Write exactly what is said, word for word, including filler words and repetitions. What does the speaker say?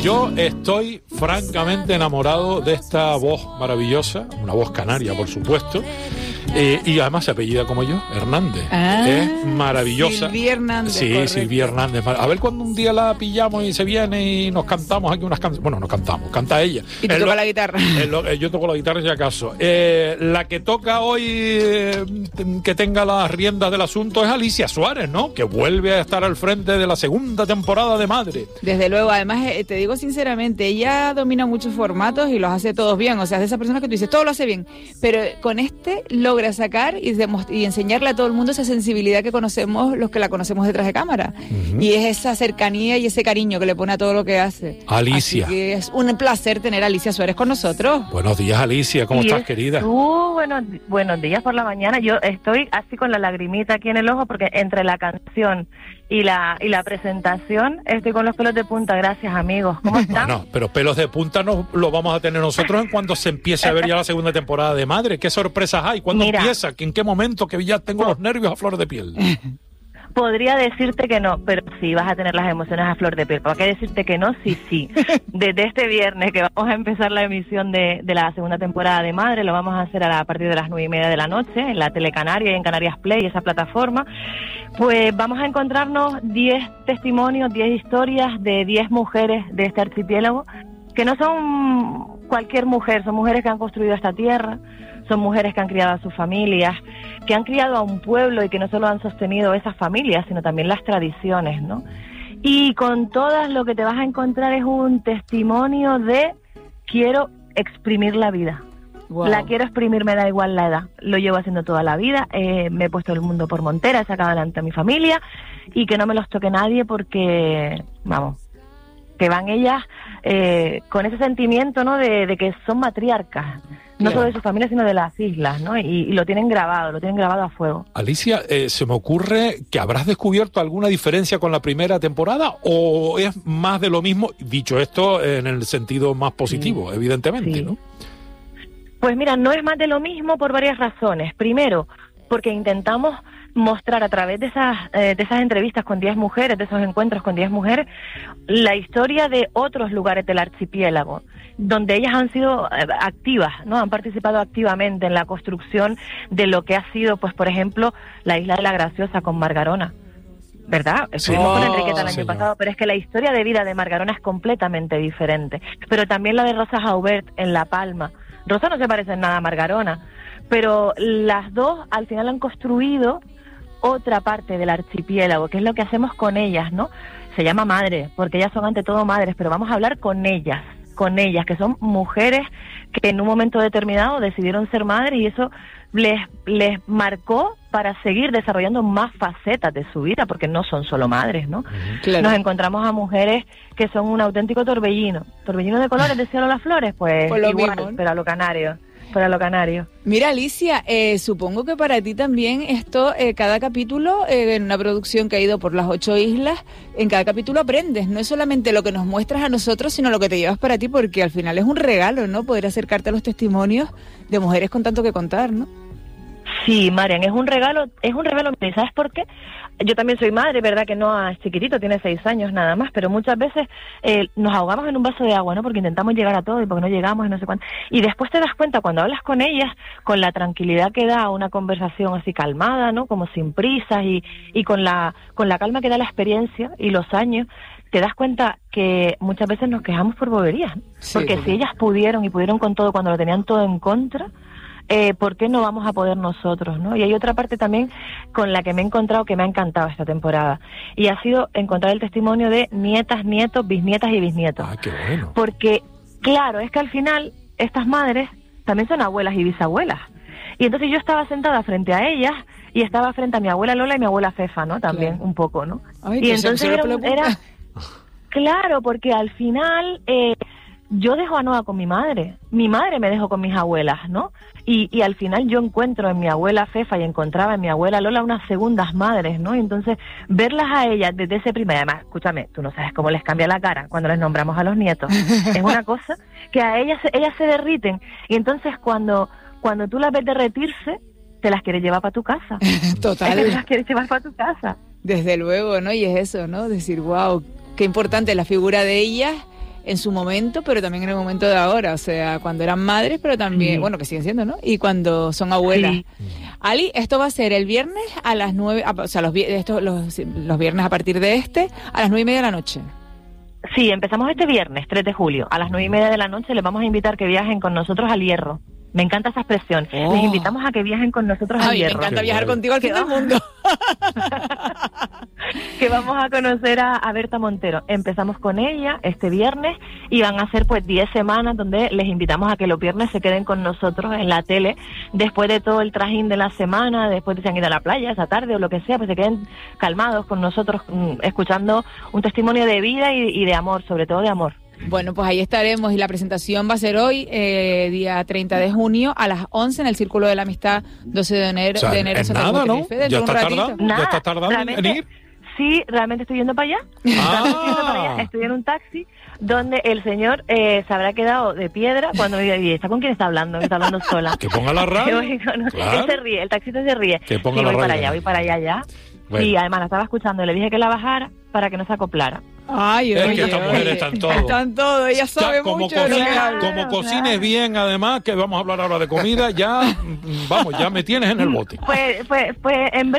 Yo estoy francamente enamorado de esta voz maravillosa, una voz canaria, por supuesto, eh, y además se apellida como yo, Hernández. Ah, es maravillosa. Silvia Hernández. Sí, correcto. Silvia Hernández. A ver cuando un día la pillamos y se viene y nos cantamos aquí unas canciones. Bueno, nos cantamos, canta ella. Y tú tocas la guitarra. Lo, eh, yo toco la guitarra si acaso. Eh, la que toca hoy, eh, que tenga las riendas del asunto, es Alicia Suárez, ¿no? Que vuelve a estar al frente de la segunda temporada de Madre. Desde luego, además, eh, te digo sinceramente, ella domina muchos formatos y los hace todos bien. O sea, es de esas personas que tú dices, todo lo hace bien. Pero con este logra sacar y, demostr- y enseñarle a todo el mundo esa sensibilidad que conocemos los que la conocemos detrás de cámara. Uh-huh. Y es esa cercanía y ese cariño que le pone a todo lo que hace. Alicia. Así que es un placer tener a Alicia Suárez con nosotros. Buenos días, Alicia. ¿Cómo y estás, querida? Uh, buenos, buenos días por la mañana. Yo estoy así con la lagrimita aquí en el ojo porque entre la canción y la y la presentación estoy con los pelos de punta. Gracias, amigos. ¿Cómo están? Bueno, pero pelos de punta no lo vamos a tener nosotros en cuando se empiece a ver ya la segunda temporada de Madre. ¿Qué sorpresas hay? ¿Cuándo Mira, empieza? ¿En qué momento? Que ya tengo los nervios a flor de piel. Podría decirte que no, pero sí vas a tener las emociones a flor de piel. ¿Para qué decirte que no? Sí, sí. Desde este viernes que vamos a empezar la emisión de, de la segunda temporada de Madre, lo vamos a hacer a, la, a partir de las nueve y media de la noche en la Telecanaria y en Canarias Play, esa plataforma. Pues vamos a encontrarnos diez testimonios, diez historias de diez mujeres de este archipiélago, que no son cualquier mujer, son mujeres que han construido esta tierra, son mujeres que han criado a sus familias, que han criado a un pueblo y que no solo han sostenido esas familias, sino también las tradiciones, ¿no? Y con todas lo que te vas a encontrar es un testimonio de quiero exprimir la vida. Wow. La quiero exprimir, me da igual la edad. Lo llevo haciendo toda la vida, eh, me he puesto el mundo por montera, he sacado adelante a mi familia y que no me los toque nadie porque, vamos, que van ellas eh, con ese sentimiento, ¿no?, de, de que son matriarcas. No solo de su familia, sino de las islas, ¿no? Y, y lo tienen grabado, lo tienen grabado a fuego. Alicia, eh, se me ocurre que habrás descubierto alguna diferencia con la primera temporada o es más de lo mismo, dicho esto en el sentido más positivo, sí, evidentemente, sí, ¿no? Pues mira, no es más de lo mismo por varias razones. Primero, porque intentamos mostrar a través de esas eh, de esas entrevistas con diez mujeres, de esos encuentros con diez mujeres, la historia de otros lugares del archipiélago, donde ellas han sido eh, activas, ¿no? Han participado activamente en la construcción de lo que ha sido, pues por ejemplo, la Isla de la Graciosa con Margarona, ¿verdad? Estuvimos sí, con Enriqueta el año señor. pasado, pero es que la historia de vida de Margarona es completamente diferente. Pero también la de Rosa Jaubert en La Palma. Rosa no se parece en nada a Margarona, pero las dos al final han construido otra parte del archipiélago, que es lo que hacemos con ellas, ¿no? Se llama madre, porque ellas son ante todo madres, pero vamos a hablar con ellas, con ellas, que son mujeres que en un momento determinado decidieron ser madres y eso les, les marcó para seguir desarrollando más facetas de su vida, porque no son solo madres, ¿no? Claro. Nos encontramos a mujeres que son un auténtico torbellino. ¿Torbellino de colores de cielo las flores? Pues, pues igual, mismo, ¿no? Pero a lo canario. Para lo canario. Mira, Alicia, eh, supongo que para ti también esto, eh, cada capítulo, eh, en una producción que ha ido por las ocho islas, en cada capítulo aprendes, no es solamente lo que nos muestras a nosotros, sino lo que te llevas para ti, porque al final es un regalo, ¿no? Poder acercarte a los testimonios de mujeres con tanto que contar, ¿no? Sí, Marian, es un regalo, es un regalo, ¿sabes por qué? Yo también soy madre, ¿verdad? Que no es chiquitito, tiene seis años nada más, pero muchas veces eh, nos ahogamos en un vaso de agua, ¿no? Porque intentamos llegar a todo y porque no llegamos y no sé cuánto. Y después te das cuenta, cuando hablas con ellas, con la tranquilidad que da una conversación así calmada, ¿no? Como sin prisas y, y con la con la calma que da la experiencia y los años, te das cuenta que muchas veces nos quejamos por boberías, ¿no? Sí, porque sí. Si ellas pudieron y pudieron con todo cuando lo tenían todo en contra, Eh, ¿por qué no vamos a poder nosotros, ¿no? Y hay otra parte también con la que me he encontrado que me ha encantado esta temporada y ha sido encontrar el testimonio de nietas, nietos, bisnietas y bisnietos. Ah, qué bueno. Porque, claro, es que al final estas madres también son abuelas y bisabuelas. Y entonces yo estaba sentada frente a ellas y estaba frente a mi abuela Lola y mi abuela Fefa, ¿no? También, claro. Un poco, ¿no? Ay, y entonces era, era... Claro, porque al final... Eh, yo dejo a Noa con mi madre, mi madre me dejó con mis abuelas, ¿no? Y, y al final yo encuentro en mi abuela Fefa y encontraba en mi abuela Lola unas segundas madres, ¿no? Y entonces verlas a ellas desde ese primer, además, escúchame, tú no sabes cómo les cambia la cara cuando les nombramos a los nietos. Es una cosa que a ellas, ellas se derriten y entonces cuando, cuando tú las ves derretirse, te las quieres llevar para tu casa. Total. Te las quieres llevar para tu casa. Desde luego, ¿no? Y es eso, ¿no? Decir, wow, qué importante la figura de ellas. en su momento, pero también en el momento de ahora, o sea, cuando eran madres, pero también, Sí. bueno, que siguen siendo, ¿no? Y cuando son abuelas. Sí. Ali, esto va a ser el viernes a las nueve, o sea, los, vi- esto, los, los viernes a partir de este, a las nueve y media de la noche. Sí, empezamos este viernes, tres de julio. A las nueve y media de la noche les vamos a invitar que viajen con nosotros al Hierro. Me encanta esa expresión. Oh. Les invitamos a que viajen con nosotros al Ay, me Hierro. encanta Qué viajar guay. contigo al fin del mundo. Que vamos a conocer a, a Berta Montero. Empezamos con ella este viernes y van a ser pues diez semanas donde les invitamos a que los viernes se queden con nosotros en la tele después de todo el trajín de la semana, después de se han ido a la playa esa tarde o lo que sea, pues se queden calmados con nosotros mm, escuchando un testimonio de vida y, y de amor, sobre todo de amor. Bueno, pues ahí estaremos y la presentación va a ser hoy, eh, día treinta de junio, a las once en el Círculo de la Amistad, doce de enero. O sea, de enero es Santa Cruz nada, de ¿no? Tenerife, dentro Ya de un está ratito. tardando. ¿Ya está tardando en realmente- ir? Sí, realmente estoy yendo para allá. Estoy yendo para allá. Ah, Estoy en un taxi donde el señor eh, se habrá quedado de piedra cuando me diga, ¿y está con quién está hablando? Que está hablando sola. que ponga la Que radio. voy con- Claro. Él se ríe, el taxista se ríe. Que ponga Sí, la voy para radio. allá, voy para allá ya. Bueno. Sí, además la estaba escuchando y le dije que la bajara para que no se acoplara. Ay, Es oye, que estas oye. mujeres están todo. Están todo, ella sabe Ya, como, mucho de lo que cocines, habla. como cocines claro. bien, además, que vamos a hablar ahora de comida, ya, mm, vamos, ya me tienes en el bote. Pues, pues, pues en